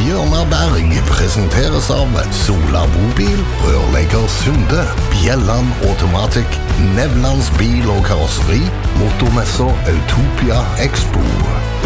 Bjørnar Berg presenteres av Sola Bobil, Rørlegger Sunde, Bjelland Automatic, Nevlands bil og karosseri, motormesser Autopia Expo,